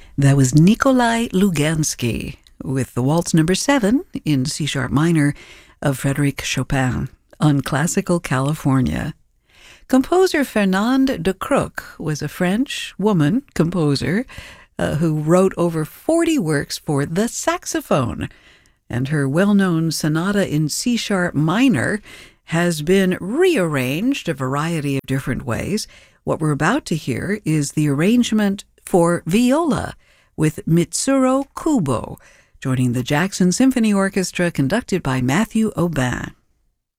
That was Nikolai Lugansky with the Waltz Number 7 in C-sharp minor of Frédéric Chopin on Classical California. Composer Fernande de Crook was a French woman composer who wrote over 40 works for the saxophone, and her well-known sonata in C-sharp minor has been rearranged a variety of different ways. What we're about to hear is the arrangement for viola with Mitsuru Kubo, joining the Jackson Symphony Orchestra conducted by Matthew Aubin.